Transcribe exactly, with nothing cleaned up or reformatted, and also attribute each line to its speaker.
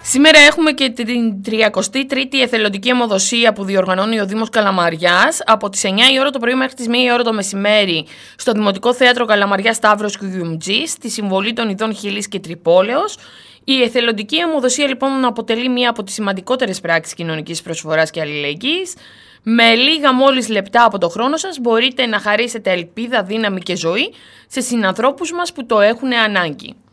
Speaker 1: Σήμερα έχουμε και την τριακοστή τρίτη εθελοντική αιμοδοσία που διοργανώνει ο Δήμος Καλαμαριάς από τις εννιά η ώρα το πρωί μέχρι τις μία η ώρα το μεσημέρι στο Δημοτικό Θέατρο Καλαμαριάς Σταύρος Κιουγιουμτζής, στη συμβολή των ειδών Χιλής και Τρυπόλεως. Η εθελοντική αιμοδοσία λοιπόν αποτελεί μία από τις σημαντικότερες πράξεις κοινωνικής προσφοράς και αλληλεγγύης. Με λίγα μόλις λεπτά από το χρόνο σας μπορείτε να χαρίσετε ελπίδα, δύναμη και ζωή σε συνανθρώπους μας που το έχουν ανάγκη.